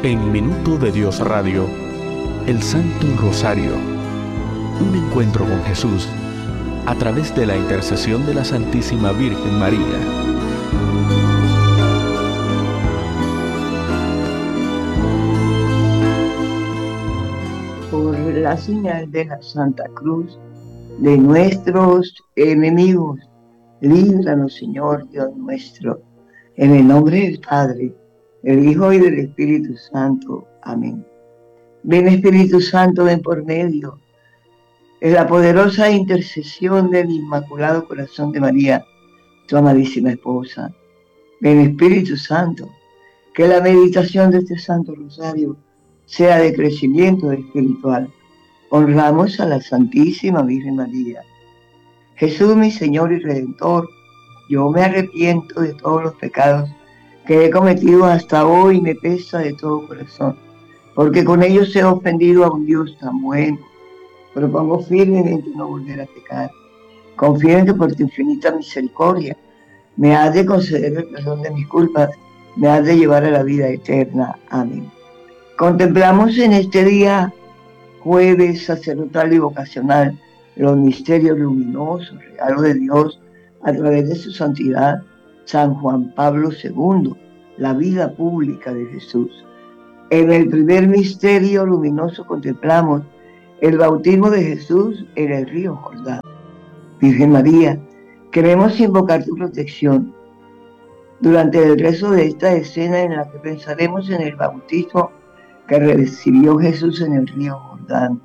En Minuto de Dios Radio, el Santo Rosario, un encuentro con Jesús a través de la intercesión de la Santísima Virgen María. Por la señal de la Santa Cruz de nuestros enemigos, líbranos, Señor Dios nuestro, en el nombre del Padre, del Hijo y del Espíritu Santo. Amén. Ven, Espíritu Santo, ven por medio de la poderosa intercesión del Inmaculado Corazón de María, tu amadísima esposa. Ven, Espíritu Santo, que la meditación de este Santo Rosario sea de crecimiento espiritual. Honramos a la Santísima Virgen María. Jesús, mi Señor y Redentor, yo me arrepiento de todos los pecados que he cometido hasta hoy y me pesa de todo corazón, porque con ellos he ofendido a un Dios tan bueno. Propongo firmemente no volver a pecar. Confío en que por tu infinita misericordia me has de conceder el perdón de mis culpas, me has de llevar a la vida eterna. Amén. Contemplamos en este día, jueves sacerdotal y vocacional, los misterios luminosos, regalo de Dios a través de su santidad, San Juan Pablo II, la vida pública de Jesús. En el primer misterio luminoso contemplamos el bautismo de Jesús en el río Jordán. Virgen María, queremos invocar tu protección durante el rezo de esta escena en la que pensaremos en el bautismo que recibió Jesús en el río Jordán.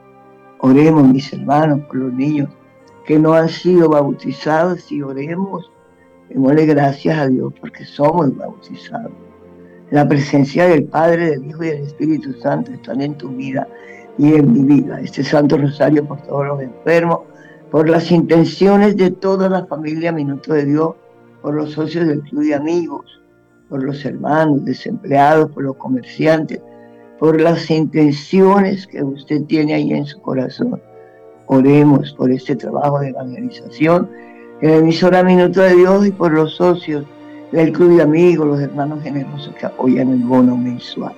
Oremos, mis hermanos, por los niños que no han sido bautizados y oremos, démosle gracias a Dios porque somos bautizados. La presencia del Padre, del Hijo y del Espíritu Santo están en tu vida y en mi vida. Este Santo Rosario por todos los enfermos, por las intenciones de toda la familia Minuto de Dios, por los socios del club de amigos, por los hermanos desempleados, por los comerciantes, por las intenciones que usted tiene ahí en su corazón. Oremos por este trabajo de evangelización en la emisora Minuto de Dios y por los socios del club de amigos, los hermanos generosos que apoyan el bono mensual.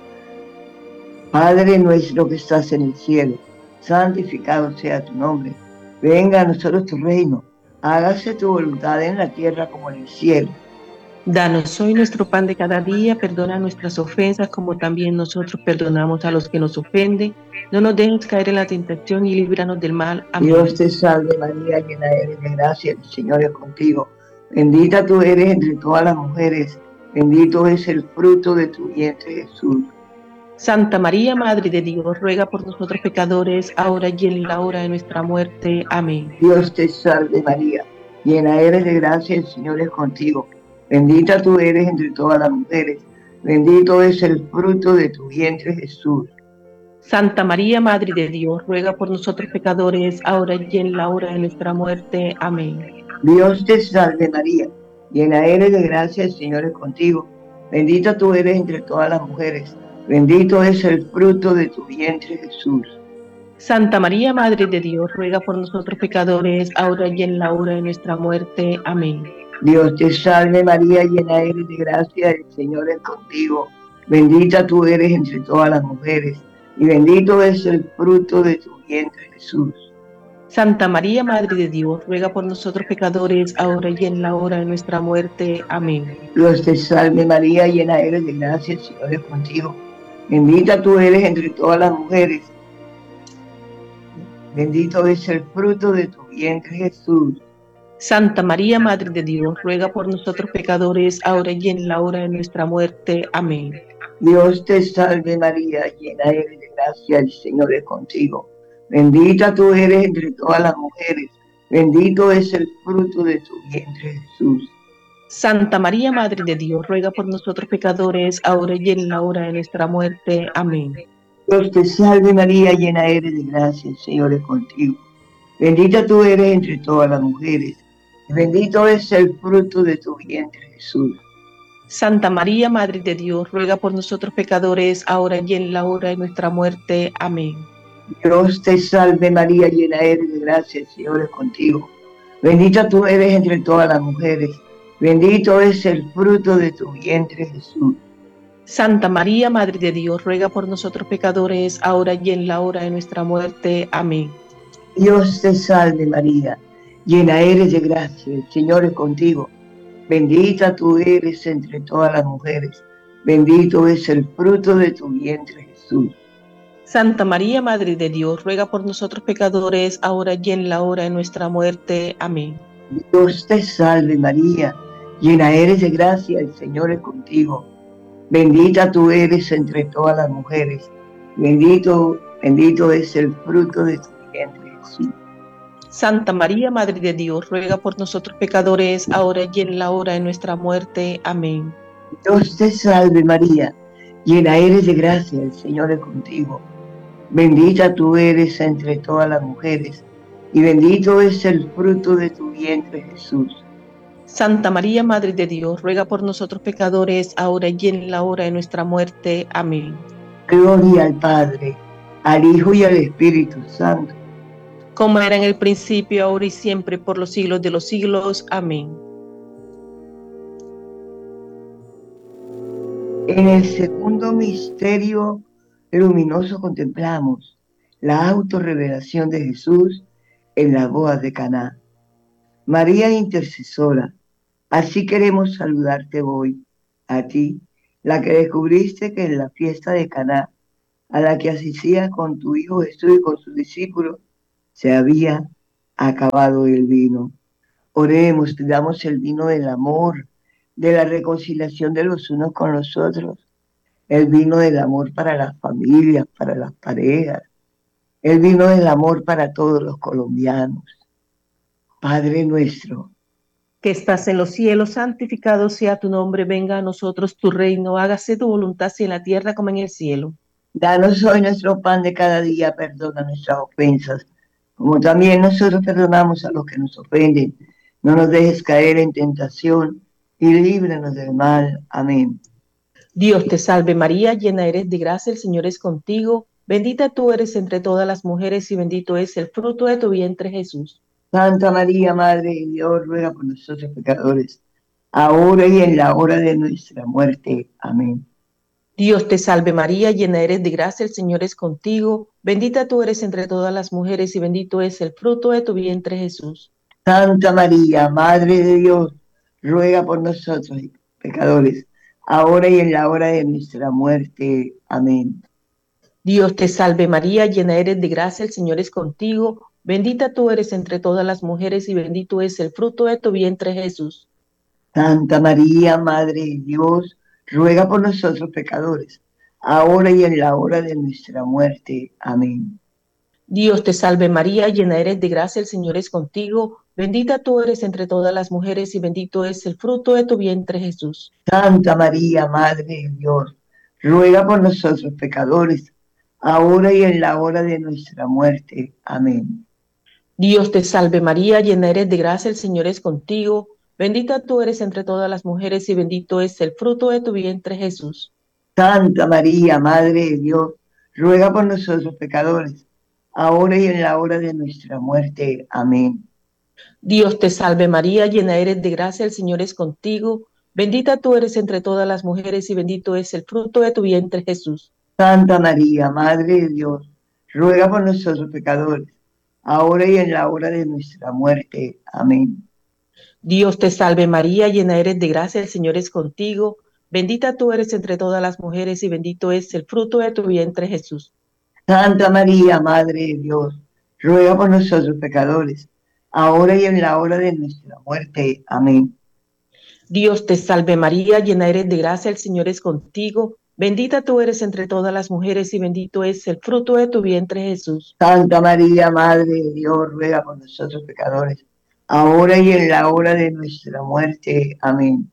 Padre nuestro que estás en el cielo, santificado sea tu nombre. Venga a nosotros tu reino. Hágase tu voluntad en la tierra como en el cielo. Danos hoy nuestro pan de cada día, perdona nuestras ofensas como también nosotros perdonamos a los que nos ofenden. No nos dejes caer en la tentación y líbranos del mal. Amén. Dios te salve María, llena eres de gracia, el Señor es contigo. Bendita tú eres entre todas las mujeres, bendito es el fruto de tu vientre Jesús. Santa María, Madre de Dios, ruega por nosotros pecadores, ahora y en la hora de nuestra muerte. Amén. Dios te salve María, llena eres de gracia, el Señor es contigo. Bendita tú eres entre todas las mujeres, bendito es el fruto de tu vientre Jesús. Santa María, Madre de Dios, ruega por nosotros pecadores, ahora y en la hora de nuestra muerte. Amén. Dios te salve María, llena eres de gracia, el Señor es contigo. Bendita tú eres entre todas las mujeres, bendito es el fruto de tu vientre Jesús. Santa María, Madre de Dios, ruega por nosotros pecadores, ahora y en la hora de nuestra muerte. Amén. Dios te salve María, llena eres de gracia, el Señor es contigo. Bendita tú eres entre todas las mujeres, y bendito es el fruto de tu vientre Jesús. Santa María, Madre de Dios, ruega por nosotros pecadores, ahora y en la hora de nuestra muerte. Amén. Dios te salve María, llena eres de gracia, el Señor es contigo. Bendita tú eres entre todas las mujeres, bendito es el fruto de tu vientre Jesús. Santa María, Madre de Dios, ruega por nosotros pecadores, ahora y en la hora de nuestra muerte. Amén. Dios te salve María, llena eres de gracia, el Señor es contigo. Bendita tú eres entre todas las mujeres, bendito es el fruto de tu vientre Jesús. Santa María, Madre de Dios, ruega por nosotros pecadores, ahora y en la hora de nuestra muerte. Amén. Dios te salve María, llena eres de gracia, el Señor es contigo. Bendita tú eres entre todas las mujeres, y bendito es el fruto de tu vientre Jesús. Santa María, Madre de Dios, ruega por nosotros pecadores, ahora y en la hora de nuestra muerte. Amén. Dios te salve María, llena eres de gracia, el Señor es contigo. Bendita tú eres entre todas las mujeres, bendito es el fruto de tu vientre Jesús. Santa María, Madre de Dios, ruega por nosotros pecadores, ahora y en la hora de nuestra muerte. Amén. Dios te salve María, llena eres de gracia, el Señor es contigo. Bendita tú eres entre todas las mujeres, bendito es el fruto de tu vientre Jesús. Santa María, Madre de Dios, ruega por nosotros pecadores, ahora y en la hora de nuestra muerte. Amén. Dios te salve María, llena eres de gracia, el Señor es contigo. Bendita tú eres entre todas las mujeres, bendito es el fruto de tu vientre Jesús. Santa María, Madre de Dios, ruega por nosotros pecadores, ahora y en la hora de nuestra muerte. Amén. Dios te salve María, llena eres de gracia, el Señor es contigo. Bendita tú eres entre todas las mujeres, y bendito es el fruto de tu vientre Jesús. Santa María, Madre de Dios, ruega por nosotros pecadores, ahora y en la hora de nuestra muerte. Amén. Gloria al Padre, al Hijo y al Espíritu Santo. Como era en el principio, ahora y siempre, por los siglos de los siglos. Amén. En el segundo misterio luminoso contemplamos la autorrevelación de Jesús en las bodas de Caná. María intercesora, así queremos saludarte hoy, a ti, la que descubriste que en la fiesta de Caná, a la que asistías con tu hijo Jesús y con sus discípulos, se había acabado el vino. Oremos, pidamos el vino del amor, de la reconciliación de los unos con los otros, el vino del amor para las familias, para las parejas, el vino del amor para todos los colombianos. Padre nuestro, que estás en los cielos, santificado sea tu nombre, venga a nosotros tu reino, hágase tu voluntad así en la tierra como en el cielo. danos hoy nuestro pan de cada día, perdona nuestras ofensas, como también nosotros perdonamos a los que nos ofenden. No nos dejes caer en tentación y líbranos del mal. Amén. Dios te salve María, llena eres de gracia, el Señor es contigo, bendita tú eres entre todas las mujeres y bendito es el fruto de tu vientre Jesús. Santa María, Madre de Dios, ruega por nosotros pecadores, ahora y en la hora de nuestra muerte. Amén. Dios te salve María, llena eres de gracia, el Señor es contigo, bendita tú eres entre todas las mujeres y bendito es el fruto de tu vientre Jesús. Santa María, Madre de Dios, ruega por nosotros pecadores, ahora y en la hora de nuestra muerte. Amén. Dios te salve María, llena eres de gracia, el Señor es contigo, bendita tú eres entre todas las mujeres y bendito es el fruto de tu vientre Jesús. Santa María, Madre de Dios, ruega por nosotros pecadores, ahora y en la hora de nuestra muerte. Amén. Dios te salve María, llena eres de gracia, el Señor es contigo, bendita tú eres entre todas las mujeres y bendito es el fruto de tu vientre Jesús. Santa María, Madre de Dios, ruega por nosotros pecadores, ahora y en la hora de nuestra muerte. Amén. Dios te salve María, llena eres de gracia, el Señor es contigo, bendita tú eres entre todas las mujeres y bendito es el fruto de tu vientre Jesús. Santa María, Madre de Dios, ruega por nosotros pecadores, ahora y en la hora de nuestra muerte. Amén. Dios te salve María, llena eres de gracia, el Señor es contigo, bendita tú eres entre todas las mujeres y bendito es el fruto de tu vientre Jesús. Santa María, Madre de Dios, ruega por nosotros pecadores, ahora y en la hora de nuestra muerte. Amén. Dios te salve María, llena eres de gracia, el Señor es contigo, bendita tú eres entre todas las mujeres y bendito es el fruto de tu vientre Jesús. Santa María, Madre de Dios, ruega por nosotros pecadores, ahora y en la hora de nuestra muerte. Amén. Dios te salve María, llena eres de gracia, el Señor es contigo, bendita tú eres entre todas las mujeres y bendito es el fruto de tu vientre Jesús. Santa María, Madre de Dios, ruega por nosotros pecadores, ahora y en la hora de nuestra muerte. Amén.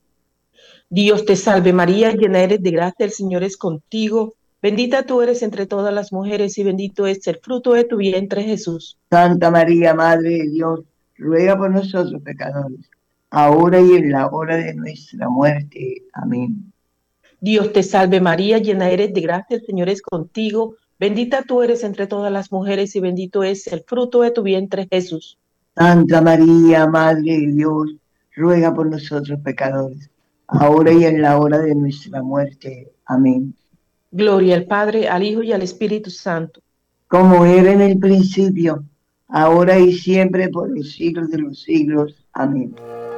Dios te salve María, llena eres de gracia, el Señor es contigo, bendita tú eres entre todas las mujeres y bendito es el fruto de tu vientre Jesús. Santa María, Madre de Dios, ruega por nosotros pecadores, ahora y en la hora de nuestra muerte. Amén. Dios te salve María, llena eres de gracia, el Señor es contigo, bendita tú eres entre todas las mujeres y bendito es el fruto de tu vientre Jesús. Santa María, Madre de Dios, ruega por nosotros pecadores, ahora y en la hora de nuestra muerte. Amén. Gloria al Padre, al Hijo y al Espíritu Santo. Como era en el principio, ahora y siempre, por los siglos de los siglos. Amén.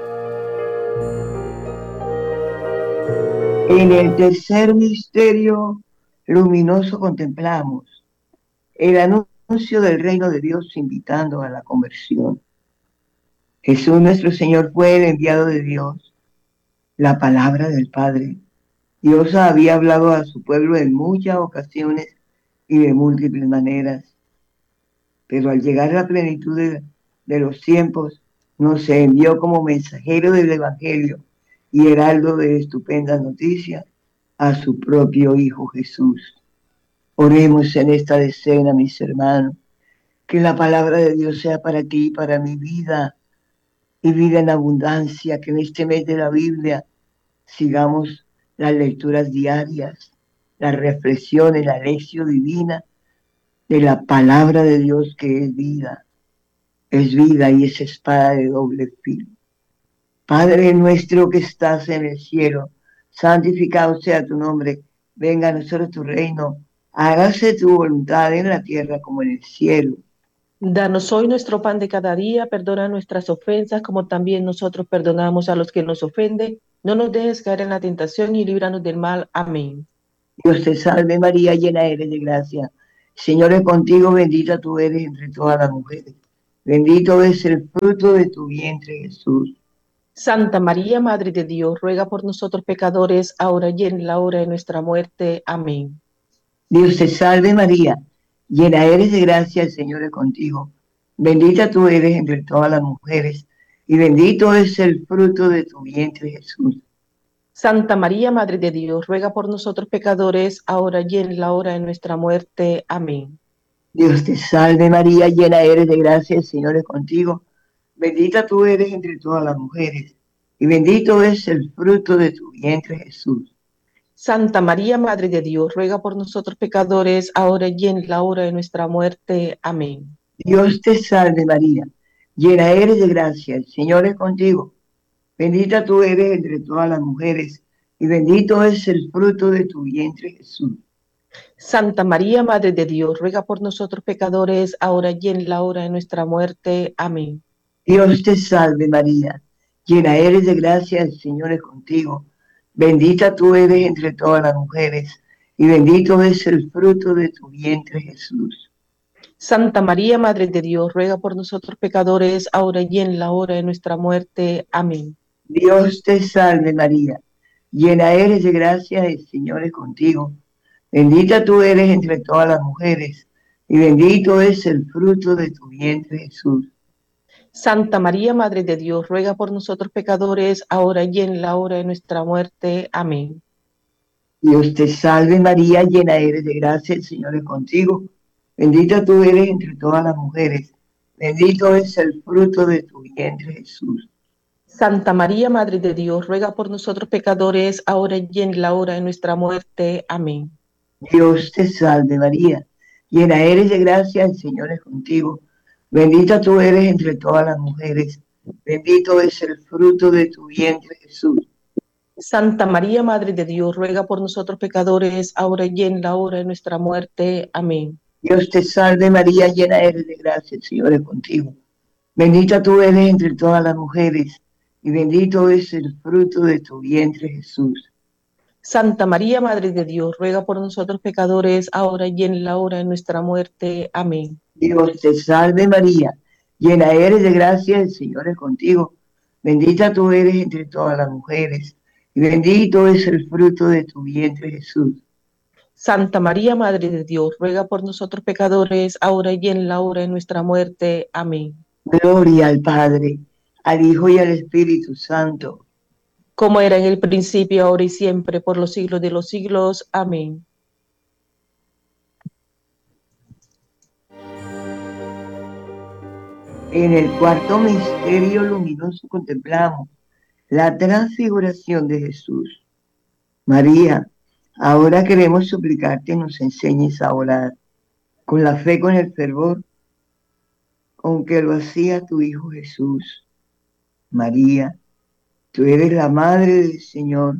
En el tercer misterio luminoso contemplamos el anuncio del reino de Dios invitando a la conversión. Jesús nuestro Señor fue el enviado de Dios, la palabra del Padre. Dios había hablado a su pueblo en muchas ocasiones y de múltiples maneras, pero al llegar a la plenitud de los tiempos, nos envió como mensajero del Evangelio y heraldo de estupendas noticias a su propio Hijo Jesús. Oremos en esta decena, mis hermanos, que la palabra de Dios sea para ti y para mi vida, y vida en abundancia, que en este mes de la Biblia sigamos las lecturas diarias, las reflexiones, la lección divina de la palabra de Dios que es vida y es espada de doble filo. Padre nuestro que estás en el cielo, santificado sea tu nombre, venga a nosotros tu reino, hágase tu voluntad en la tierra como en el cielo. Danos hoy nuestro pan de cada día, perdona nuestras ofensas como también nosotros perdonamos a los que nos ofenden. No nos dejes caer en la tentación y líbranos del mal. Amén. Dios te salve María, llena eres de gracia. Señor es contigo, bendita tú eres entre todas las mujeres. Bendito es el fruto de tu vientre, Jesús. Santa María, Madre de Dios, ruega por nosotros pecadores, ahora y en la hora de nuestra muerte. Amén. Dios te salve María, llena eres de gracia, el Señor es contigo. Bendita tú eres entre todas las mujeres, y bendito es el fruto de tu vientre, Jesús. Santa María, Madre de Dios, ruega por nosotros pecadores, ahora y en la hora de nuestra muerte. Amén. Dios te salve María, llena eres de gracia, el Señor es contigo. Bendita tú eres entre todas las mujeres, y bendito es el fruto de tu vientre, Jesús. Santa María, Madre de Dios, ruega por nosotros pecadores, ahora y en la hora de nuestra muerte. Amén. Dios te salve María, llena eres de gracia, el Señor es contigo. Bendita tú eres entre todas las mujeres, y bendito es el fruto de tu vientre, Jesús. Santa María, Madre de Dios, ruega por nosotros pecadores, ahora y en la hora de nuestra muerte. Amén. Dios te salve María, llena eres de gracia, el Señor es contigo. Bendita tú eres entre todas las mujeres, y bendito es el fruto de tu vientre, Jesús. Santa María, Madre de Dios, ruega por nosotros pecadores, ahora y en la hora de nuestra muerte. Amén. Dios te salve María, llena eres de gracia, el Señor es contigo. Bendita tú eres entre todas las mujeres, y bendito es el fruto de tu vientre, Jesús. Santa María, Madre de Dios, ruega por nosotros pecadores, ahora y en la hora de nuestra muerte. Amén. Dios te salve María, llena eres de gracia, el Señor es contigo. Bendita tú eres entre todas las mujeres, bendito es el fruto de tu vientre, Jesús. Santa María, Madre de Dios, ruega por nosotros pecadores, ahora y en la hora de nuestra muerte. Amén. Dios te salve María, llena eres de gracia, el Señor es contigo. Bendita tú eres entre todas las mujeres, bendito es el fruto de tu vientre, Jesús. Santa María, Madre de Dios, ruega por nosotros pecadores, ahora y en la hora de nuestra muerte. Amén. Dios te salve María, llena eres de gracia, el Señor es contigo. Bendita tú eres entre todas las mujeres, y bendito es el fruto de tu vientre, Jesús. Santa María, Madre de Dios, ruega por nosotros pecadores, ahora y en la hora de nuestra muerte. Amén. Dios te salve María, llena eres de gracia, el Señor es contigo. Bendita tú eres entre todas las mujeres, y bendito es el fruto de tu vientre, Jesús. Santa María, Madre de Dios, ruega por nosotros pecadores, ahora y en la hora de nuestra muerte. Amén. Gloria al Padre, al Hijo y al Espíritu Santo. Como era en el principio, ahora y siempre, por los siglos de los siglos. Amén. En el cuarto misterio luminoso contemplamos la transfiguración de Jesús. María, ahora queremos suplicarte nos enseñes a orar con la fe, con el fervor, con que lo hacía tu Hijo Jesús. María, Tú eres la Madre del Señor,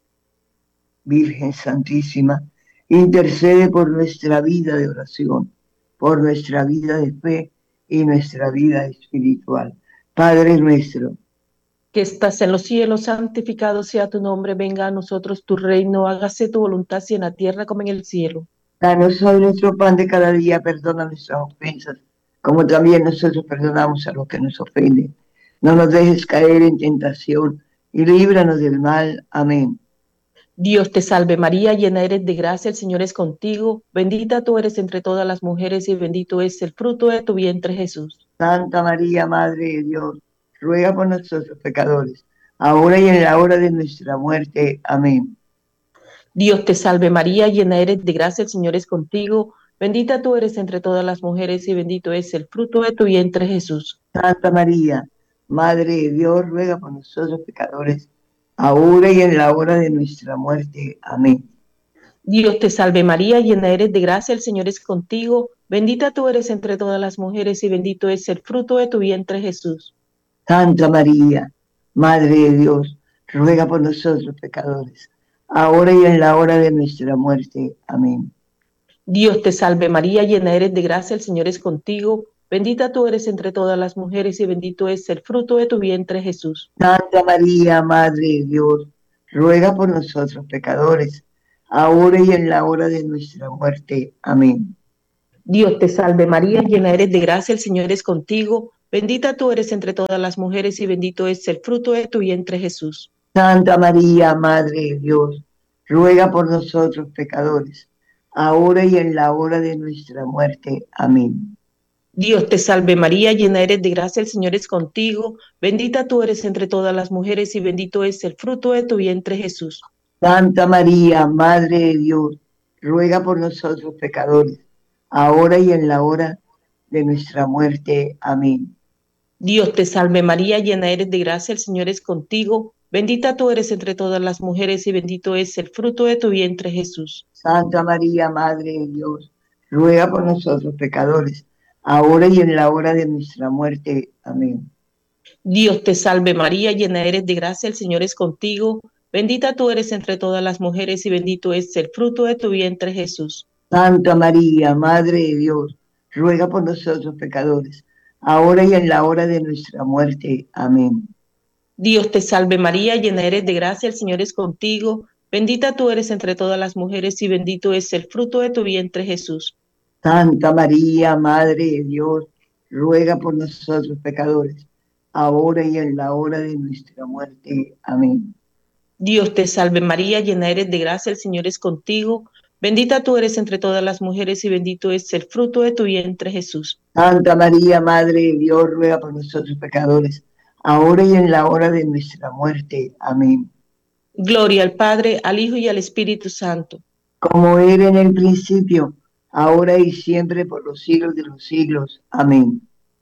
Virgen Santísima. Intercede por nuestra vida de oración, por nuestra vida de fe y nuestra vida espiritual. Padre nuestro, que estás en los cielos, santificado sea tu nombre, venga a nosotros tu reino, hágase tu voluntad así en la tierra como en el cielo. danos hoy nuestro pan de cada día, perdona nuestras ofensas, como también nosotros perdonamos a los que nos ofenden. No nos dejes caer en tentación y líbranos del mal. Amén. Dios te salve María, llena eres de gracia, el Señor es contigo, bendita tú eres entre todas las mujeres y bendito es el fruto de tu vientre Jesús. Santa María, Madre de Dios, ruega por nosotros pecadores, ahora y en la hora de nuestra muerte. Amén. Dios te salve María, llena eres de gracia, el Señor es contigo, bendita tú eres entre todas las mujeres y bendito es el fruto de tu vientre Jesús. Santa María, Madre de Dios, ruega por nosotros pecadores, ahora y en la hora de nuestra muerte. Amén. Dios te salve María, llena eres de gracia, el Señor es contigo, bendita tú eres entre todas las mujeres y bendito es el fruto de tu vientre Jesús. Santa María, Madre de Dios, ruega por nosotros pecadores, ahora y en la hora de nuestra muerte. Amén. Dios te salve María, llena eres de gracia, el Señor es contigo, bendita tú eres entre todas las mujeres y bendito es el fruto de tu vientre Jesús. Santa María, Madre de Dios, ruega por nosotros pecadores, ahora y en la hora de nuestra muerte. Amén. Dios te salve María, llena eres de gracia, el Señor es contigo, bendita tú eres entre todas las mujeres y bendito es el fruto de tu vientre Jesús. Santa María, Madre de Dios, ruega por nosotros pecadores, ahora y en la hora de nuestra muerte. Amén. Dios te salve María, llena eres de gracia, el Señor es contigo, bendita tú eres entre todas las mujeres y bendito es el fruto de tu vientre Jesús. Santa María, Madre de Dios, ruega por nosotros pecadores, ahora y en la hora de nuestra muerte. Amén. Dios te salve María, llena eres de gracia, el Señor es contigo, bendita tú eres entre todas las mujeres y bendito es el fruto de tu vientre Jesús. Santa María, Madre de Dios, ruega por nosotros pecadores, ahora y en la hora de nuestra muerte. Amén. Dios te salve María, llena eres de gracia, el Señor es contigo, bendita tú eres entre todas las mujeres y bendito es el fruto de tu vientre Jesús. Santa María, Madre de Dios, ruega por nosotros pecadores, ahora y en la hora de nuestra muerte. Amén. Dios te salve María, llena eres de gracia, el Señor es contigo, bendita tú eres entre todas las mujeres y bendito es el fruto de tu vientre Jesús. Santa María, Madre de Dios, ruega por nosotros pecadores, ahora y en la hora de nuestra muerte. Amén. Dios te salve María, llena eres de gracia, el Señor es contigo, bendita tú eres entre todas las mujeres y bendito es el fruto de tu vientre Jesús. Santa María, Madre de Dios, ruega por nosotros pecadores, ahora y en la hora de nuestra muerte. Amén. Gloria al Padre, al Hijo y al Espíritu Santo. Como era en el principio, ahora y siempre, por los siglos de los siglos. Amén.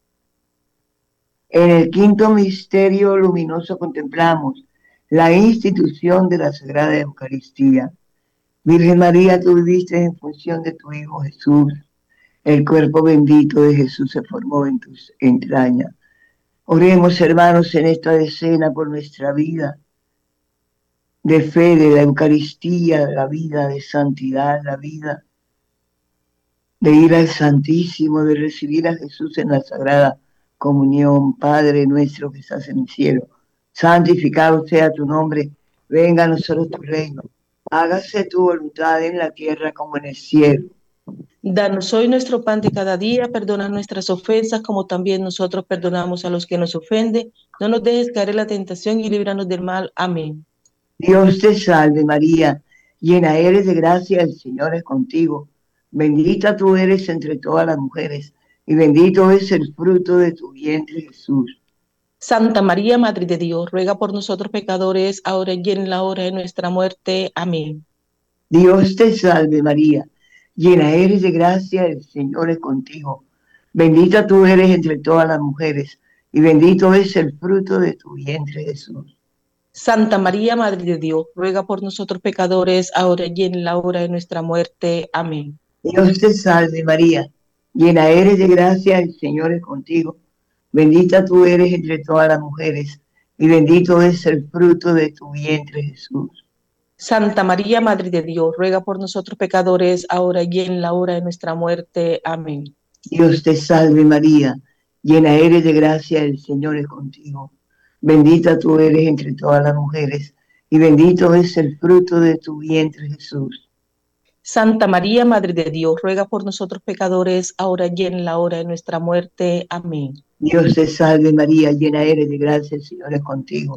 En el quinto misterio luminoso contemplamos la institución de la Sagrada Eucaristía. Virgen María, tú viviste en función de tu Hijo Jesús. El cuerpo bendito de Jesús se formó en tus entrañas. Oremos, hermanos, en esta decena por nuestra vida de fe, de la Eucaristía, la vida de santidad, la vida de ir al Santísimo, de recibir a Jesús en la Sagrada Comunión. Padre nuestro que estás en el cielo, santificado sea tu nombre, venga a nosotros tu reino, hágase tu voluntad en la tierra como en el cielo. Danos hoy nuestro pan de cada día, perdona nuestras ofensas como también nosotros perdonamos a los que nos ofenden. No nos dejes caer en la tentación y líbranos del mal. Amén. Dios te salve María, llena eres de gracia, el Señor es contigo. Bendita tú eres entre todas las mujeres, y bendito es el fruto de tu vientre Jesús. Santa María, Madre de Dios, ruega por nosotros pecadores, ahora y en la hora de nuestra muerte. Amén. Dios te salve María, llena eres de gracia, el Señor es contigo. Bendita tú eres entre todas las mujeres, y bendito es el fruto de tu vientre Jesús. Santa María, Madre de Dios, ruega por nosotros pecadores, ahora y en la hora de nuestra muerte. Amén. Dios te salve María, llena eres de gracia, el Señor es contigo. Bendita tú eres entre todas las mujeres, y bendito es el fruto de tu vientre, Jesús. Santa María, Madre de Dios, ruega por nosotros pecadores, ahora y en la hora de nuestra muerte. Amén. Dios te salve María, llena eres de gracia, el Señor es contigo. Bendita tú eres entre todas las mujeres, y bendito es el fruto de tu vientre, Jesús. Santa María, Madre de Dios, ruega por nosotros pecadores, ahora y en la hora de nuestra muerte. Amén. Dios te salve María, llena eres de gracia, el Señor es contigo.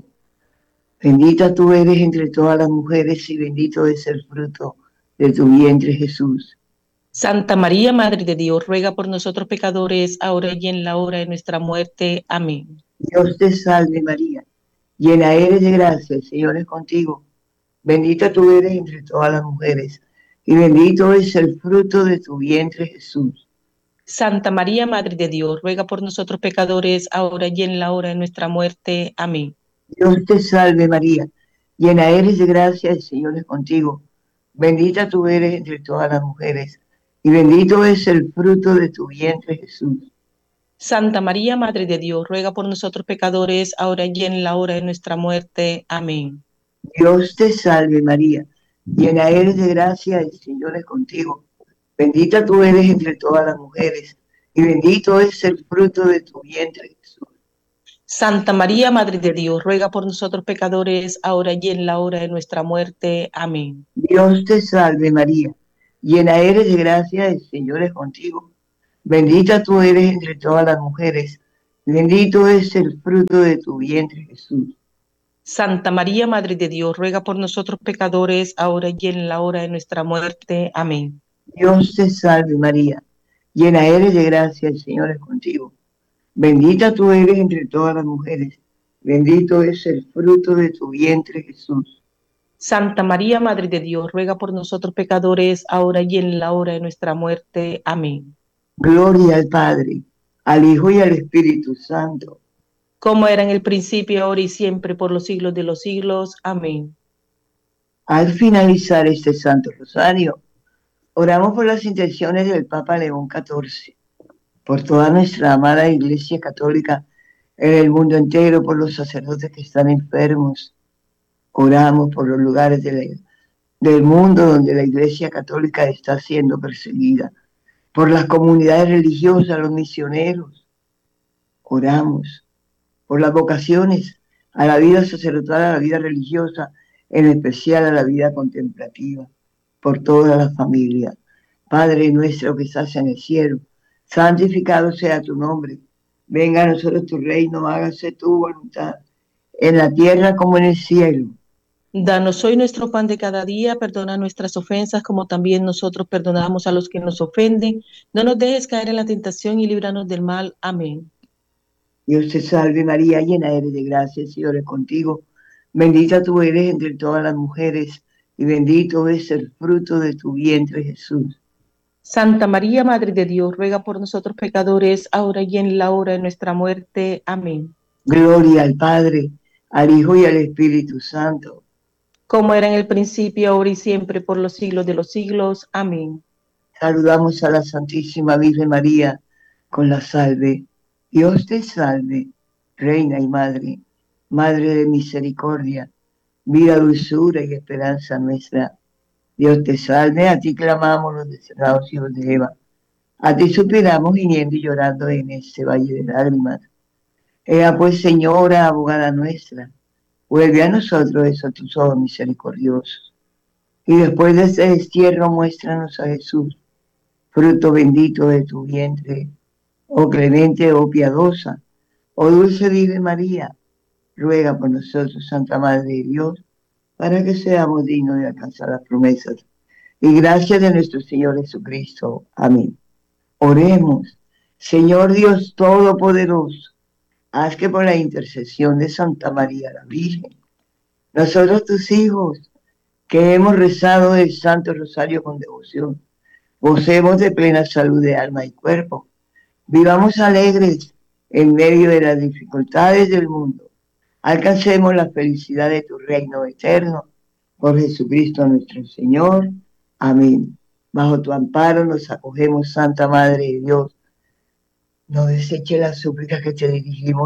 Bendita tú eres entre todas las mujeres, y bendito es el fruto de tu vientre, Jesús. Santa María, Madre de Dios, ruega por nosotros pecadores, ahora y en la hora de nuestra muerte. Amén. Dios te salve María, llena eres de gracia, el Señor es contigo. Bendita tú eres entre todas las mujeres, y bendito es el fruto de tu vientre, Jesús. Santa María, Madre de Dios, ruega por nosotros pecadores, ahora y en la hora de nuestra muerte. Amén. Dios te salve María, llena eres de gracia, el Señor es contigo. Bendita tú eres entre todas las mujeres, y bendito es el fruto de tu vientre, Jesús. Santa María, Madre de Dios, ruega por nosotros pecadores, ahora y en la hora de nuestra muerte. Amén. Dios te salve María, llena eres de gracia, el Señor es contigo. Bendita tú eres entre todas las mujeres, y bendito es el fruto de tu vientre, Jesús. Santa María, Madre de Dios, ruega por nosotros pecadores, ahora y en la hora de nuestra muerte. Amén. Dios te salve María, llena eres de gracia, el Señor es contigo. Bendita tú eres entre todas las mujeres, y bendito es el fruto de tu vientre, Jesús. Santa María, Madre de Dios, ruega por nosotros pecadores, ahora y en la hora de nuestra muerte. Amén. Dios te salve María, llena eres de gracia, el Señor es contigo. Bendita tú eres entre todas las mujeres, bendito es el fruto de tu vientre, Jesús. Santa María, Madre de Dios, ruega por nosotros pecadores, ahora y en la hora de nuestra muerte. Amén. Gloria al Padre, al Hijo y al Espíritu Santo. Como era en el principio, ahora y siempre, por los siglos de los siglos. Amén. Al finalizar este Santo Rosario, oramos por las intenciones del Papa León XIV, por toda nuestra amada Iglesia Católica en el mundo entero, por los sacerdotes que están enfermos. Oramos por los lugares del mundo donde la Iglesia Católica está siendo perseguida, por las comunidades religiosas, los misioneros. Oramos por las vocaciones a la vida sacerdotal, a la vida religiosa, en especial a la vida contemplativa, por toda la familia. Padre nuestro que estás en el cielo, santificado sea tu nombre. Venga a nosotros tu reino, hágase tu voluntad, en la tierra como en el cielo. Danos hoy nuestro pan de cada día, perdona nuestras ofensas como también nosotros perdonamos a los que nos ofenden. No nos dejes caer en la tentación y líbranos del mal. Amén. Dios te salve María, llena eres de gracia, el Señor es contigo. Bendita tú eres entre todas las mujeres, y bendito es el fruto de tu vientre, Jesús. Santa María, Madre de Dios, ruega por nosotros pecadores, ahora y en la hora de nuestra muerte. Amén. Gloria al Padre, al Hijo y al Espíritu Santo. Como era en el principio, ahora y siempre, por los siglos de los siglos. Amén. Saludamos a la Santísima Virgen María con la salve. Dios te salve, Reina y Madre, Madre de misericordia, vida, dulzura y esperanza nuestra. Dios te salve, a ti clamamos los desterrados hijos de Eva. A ti suspiramos gimiendo y llorando en este valle de lágrimas. Ea pues, Señora, abogada nuestra, vuelve a nosotros esos tus ojos misericordiosos. Y después de este destierro, muéstranos a Jesús, fruto bendito de tu vientre. Oh clemente, oh piadosa, oh dulce Virgen María, ruega por nosotros, Santa Madre de Dios, para que seamos dignos de alcanzar las promesas y gracias de nuestro Señor Jesucristo. Amén. Oremos. Señor Dios Todopoderoso, haz que por la intercesión de Santa María la Virgen, nosotros tus hijos, que hemos rezado el Santo Rosario con devoción, gocemos de plena salud de alma y cuerpo, vivamos alegres en medio de las dificultades del mundo, alcancemos la felicidad de tu reino eterno, por Jesucristo nuestro Señor. Amén. Bajo tu amparo nos acogemos, Santa Madre de Dios. No deseche las súplicas que te dirigimos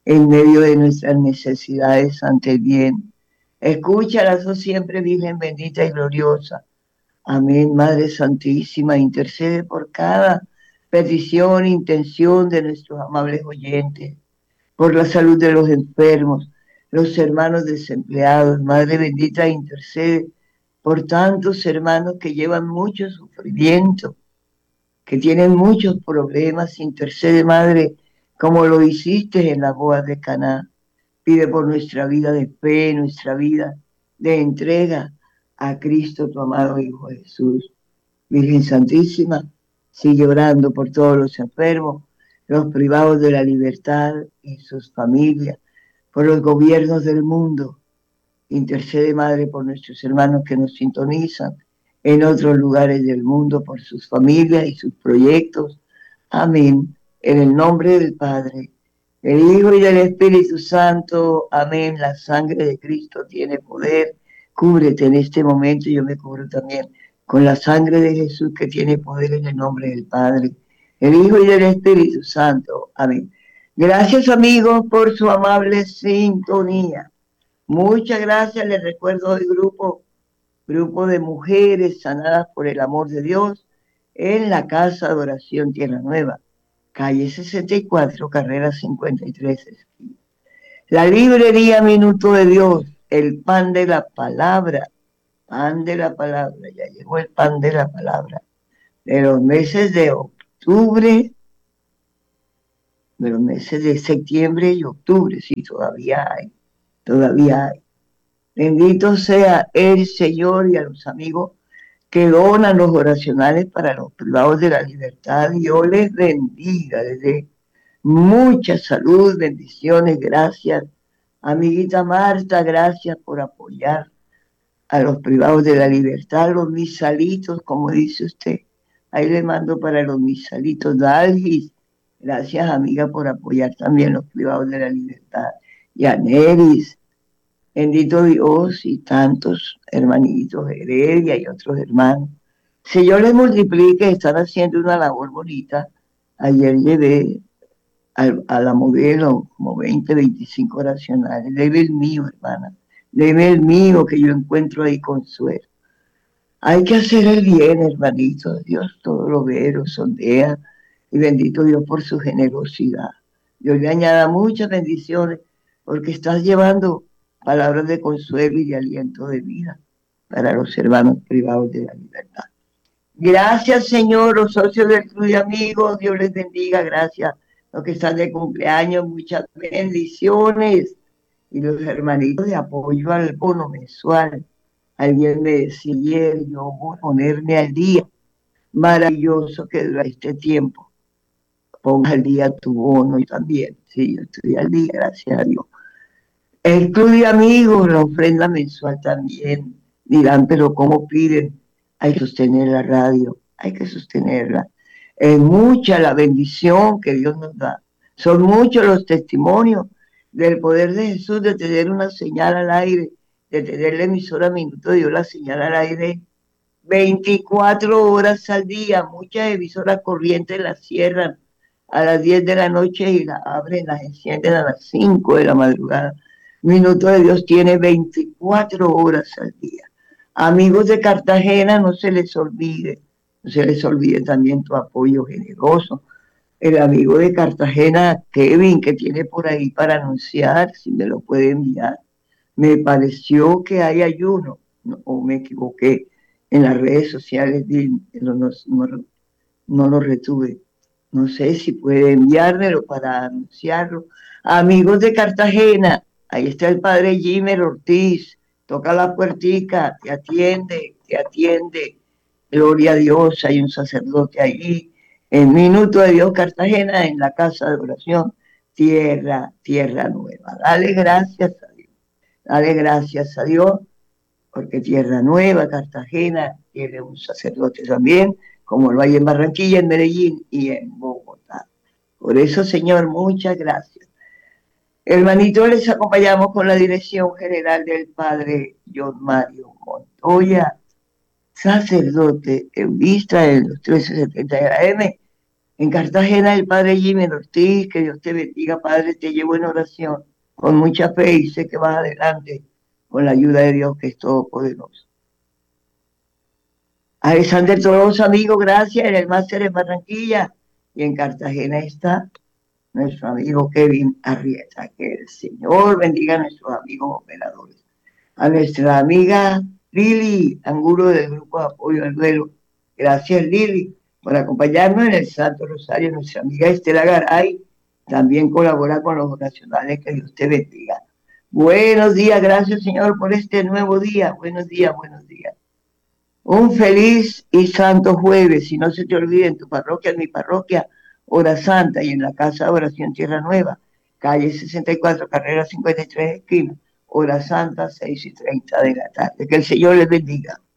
en medio de nuestras necesidades ante el bien. Escúchalas, oh siempre, Virgen bendita y gloriosa. Amén, Madre Santísima, intercede por cada petición, intención de nuestros amables oyentes, por la salud de los enfermos, los hermanos desempleados. Madre bendita, intercede por tantos hermanos que llevan mucho sufrimiento, que tienen muchos problemas. Intercede, Madre, como lo hiciste en la boda de Caná. Pide por nuestra vida de fe, nuestra vida de entrega a Cristo, tu amado Hijo Jesús. Virgen Santísima, sigue orando por todos los enfermos, los privados de la libertad y sus familias, por los gobiernos del mundo. Intercede, Madre, por nuestros hermanos que nos sintonizan en otros lugares del mundo, por sus familias y sus proyectos. Amén. En el nombre del Padre, del Hijo y del Espíritu Santo. Amén. La sangre de Cristo tiene poder. Cúbrete en este momento y yo me cubro también con la sangre de Jesús que tiene poder en el nombre del Padre, el Hijo y del Espíritu Santo. Amén. Gracias, amigos, por su amable sintonía. Muchas gracias. Les recuerdo el grupo de mujeres sanadas por el amor de Dios en la Casa de Oración Tierra Nueva, calle 64, carrera 53. La librería Minuto de Dios, el pan de la palabra, ya llegó el pan de la palabra, de los meses de octubre, de los meses de septiembre y octubre, sí, todavía hay. Bendito sea el Señor, y a los amigos que donan los oracionales para los privados de la libertad. Dios les bendiga, les dé mucha salud, bendiciones, gracias. Amiguita Marta, gracias por apoyar a los privados de la libertad, los misalitos, como dice usted. Ahí le mando para los misalitos. Dalgis, gracias, amiga, por apoyar también los privados de la libertad. Y a Neris, bendito Dios, y tantos hermanitos de Heredia y otros hermanos. Señor les multiplique, están haciendo una labor bonita. Ayer llevé a la modelo como 20, 25 oracionales. Debe el mío, hermana. Debe el mío, que yo encuentro ahí consuelo. Hay que hacer el bien, hermanito. Dios todo lo ve, lo sondea. Y bendito Dios por su generosidad. Dios le añada muchas bendiciones porque estás llevando palabras de consuelo y de aliento de vida para los hermanos privados de la libertad. Gracias, Señor, los socios del Club de Amigos. Dios les bendiga. Gracias. Los que están de cumpleaños, muchas bendiciones. Y los hermanitos de apoyo al bono mensual. Alguien me decía ayer, yo voy a ponerme al día. Maravilloso que dura este tiempo. Ponga al día tu bono y también. Sí, yo estoy al día, gracias a Dios. El Club de Amigos, la ofrenda mensual también. Dirán, pero ¿cómo piden? Hay que sostener la radio, hay que sostenerla. Es mucha la bendición que Dios nos da. Son muchos los testimonios del poder de Jesús, de tener una señal al aire, de tener la emisora Minuto de Dios, la señal al aire 24 horas al día. Muchas emisoras corrientes las cierran a las 10 de la noche y las abren, las encienden a las 5 de la madrugada. Minuto de Dios tiene 24 horas al día. Amigos de Cartagena, no se les olvide también tu apoyo generoso. El amigo de Cartagena, Kevin, que tiene por ahí para anunciar, si me lo puede enviar. Me pareció que hay ayuno, o me equivoqué, en las redes sociales, pero no lo retuve. No sé si puede enviármelo para anunciarlo. Amigos de Cartagena, ahí está el padre Jimmer Ortiz, toca la puertica, te atiende. Gloria a Dios, hay un sacerdote allí. En Minuto de Dios Cartagena, en la casa de oración, tierra nueva. Dale gracias a Dios, porque Tierra Nueva, Cartagena, tiene un sacerdote también, como lo hay en Barranquilla, en Medellín y en Bogotá. Por eso, Señor, muchas gracias. Hermanito, les acompañamos con la dirección general del Padre John Mario Montoya, sacerdote eudista en los 1370 AM, En Cartagena, el Padre Jimmy Ortiz, que Dios te bendiga, Padre, te llevo en oración con mucha fe y sé que vas adelante con la ayuda de Dios que es todopoderoso. Alexander Tolosa, amigo, gracias, en el máster en Barranquilla y en Cartagena está nuestro amigo Kevin Arrieta. Que el Señor bendiga a nuestros amigos operadores. A nuestra amiga Lili Angulo del Grupo de Apoyo al Duelo. Gracias, Lili, por acompañarnos en el Santo Rosario. Nuestra amiga Estela Garay también colabora con los nacionales. Que Dios te bendiga. Buenos días, gracias, Señor, por este nuevo día. Buenos días, buenos días. Un feliz y santo jueves. Y no se te olvide en tu parroquia, en mi parroquia, Hora Santa, y en la Casa de Oración Tierra Nueva, calle 64, carrera 53, esquina, Hora Santa, 6:30 de la tarde. Que el Señor les bendiga.